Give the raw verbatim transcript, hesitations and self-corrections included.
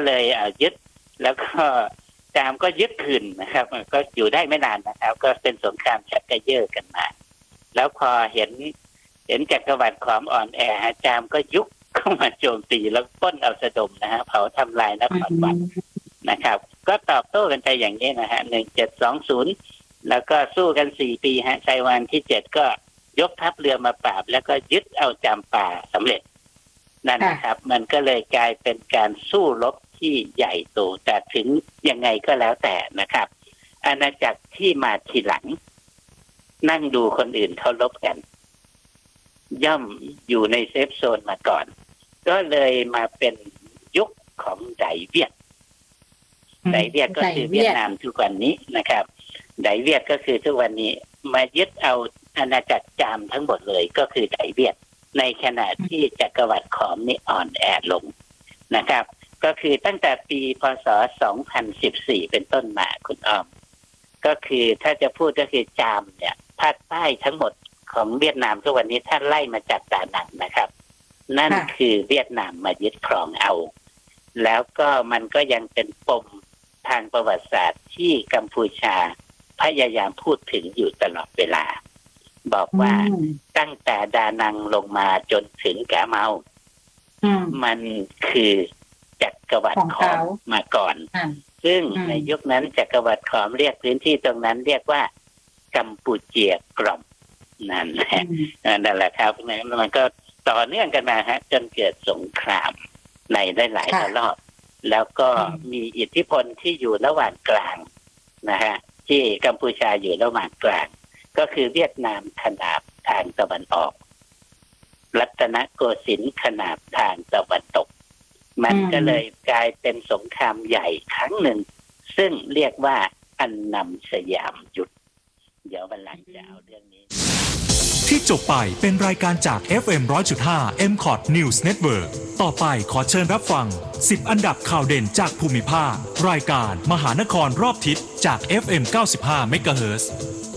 เลยเอายึดแล้วก็จามก็ยึดคืนนะครับก็อยู่ได้ไม่นานนะครับก็เป็นสงครามชักกระเยาะกันมาแล้วพอเห็นเห็นจักรวรรดิขอมอ่อนแอจามก็ยุกเข้ามาโจมตีแล้วปล้นเอาสะดมนะฮะเผาทำลายนครวัดนะครับก็ตอบโต้กันไปอย่างนี้นะฮะหนึ่งเจ็ดสองศูนย์แล้วก็สู้กันสี่ปีฮะชัยวันที่เจ็ดก็ยกทัพเรือมาปราบแล้วก็ยึดเอาจามป่าสำเร็จนั่นนะครับมันก็เลยกลายเป็นการสู้รบที่ใหญ่โตแต่ถึงยังไงก็แล้วแต่นะครับอาณาจักรที่มาทีหลังนั่งดูคนอื่นเขารบกันย่อมอยู่ในเซฟโซนมาก่อนก็เลยมาเป็นยุคของไดเวียดไดเวียดก็คือเวียดนามทุกวันนี้นะครับไดเวียดก็คือทุกวันนี้มายึดเอาอาณาจักรจามทั้งหมดเลยก็คือไดเวียดในขณะที่จักรวรรดิขอมนี่อ่อนแอลงนะครับก็คือตั้งแต่ปีพ.ศ. สองพันสิบสี่เป็นต้นมาคุณอ้อมก็คือถ้าจะพูดก็คือจามเนี่ยภาคใต้ทั้งหมดของเวียดนามทุกวันนี้ถ้าไล่มาจากดานังนะครับนั่นคือเวียดนามมายึดครองเอาแล้วก็มันก็ยังเป็นปมทางประวัติศาสตร์ที่กัมพูชาพยายามพูดถึงอยู่ตลอดเวลาบอกว่าตั้งแต่ดานังลงมาจนถึงกาเมามันคือจักรวรรดิขอมมาก่อนซึ่งในยุคนั้นจักรวรรดิขอมเรียกพื้นที่ตรงนั้นเรียกว่ากัมพูเจียกล่อมนั่นแหละนั่นแหละครับมันก็ต่อเนื่องกันมาฮะจนเกิดสงครามในหลายๆรอบแล้วก็มีอิทธิพลที่อยู่ระหว่างกลางนะฮะที่กัมพูชาอยู่ระหว่างกลางก็คือเวียดนามขนาบทางตะวันออกรัตนโกสินทร์ขนาบทางตะวันตกมันก็เลยกลายเป็นสงครามใหญ่ครั้งหนึ่งซึ่งเรียกว่าอันนำสยามยุทธเดี๋ยววันหลังจะเอาเรื่องนี้ที่จบไปเป็นรายการจาก เอฟ เอ็ม หนึ่งร้อยจุดห้า เอ็ม คอท News Network ต่อไปขอเชิญรับฟังสิบอันดับข่าวเด่นจากภูมิภาครายการมหานครรอบทิศจาก เอฟ เอ็ม เก้าสิบห้า เมกะเฮิรตซ์